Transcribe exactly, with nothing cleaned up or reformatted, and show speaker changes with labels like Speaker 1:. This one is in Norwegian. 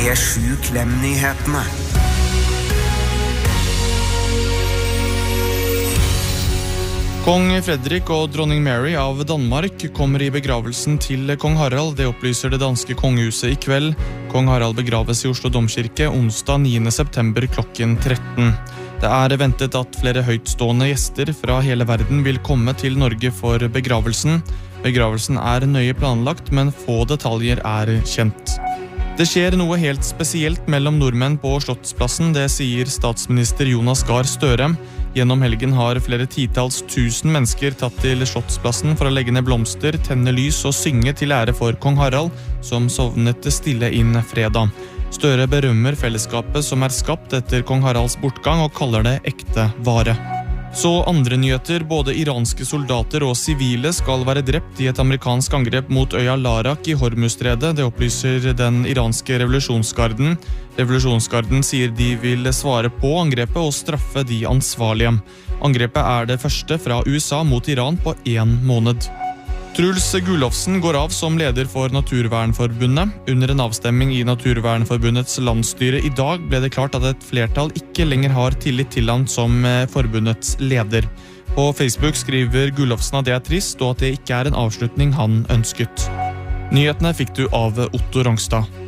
Speaker 1: P sju Klem-nyhetene.
Speaker 2: Kong Fredrik og dronning Mary av Danmark kommer i begravelsen til kong Harald. Det opplyser det danske kongehuset i kveld. Kong Harald begraves i Oslo Domkirke onsdag niende september klokken tretten. Det er ventet at flere høytstående gjester fra hele verden vil komme til Norge for begravelsen. Begravelsen er nøye planlagt, men få detaljer er kjent. Det skjer noe helt spesielt mellom nordmenn på Slottsplassen, det sier statsminister Jonas Gahr Støre. Gjennom helgen har flere titals tusen mennesker tatt til Slottsplassen for å legge ned blomster, tenne lys og synge til ære for kong Harald, som sovnet stille inn fredag. Støre berømmer fellesskapet som er skapt etter kong Haralds bortgang og kaller det ekte vare. Så andre nyheter, både iranske soldater og sivile skal være drept i et amerikansk angrep mot øya Larak i Hormuzstredet. Det opplyser den iranske revolusjonsgarden. Revolusjonsgarden sier de vil svare på angrepet og straffe de ansvarlige. Angrepet er det første fra U S A mot Iran på en måned. Truls Gulofsen går av som leder for Naturvernforbundet. Under en avstemming i Naturvernforbundets landsstyre i dag ble det klart at et flertall ikke lenger har tillit til han som forbundets leder. På Facebook skriver Gulofsen at det er trist og at det ikke er en avslutning han ønsket. Nyhetene fikk du av Otto Rongstad.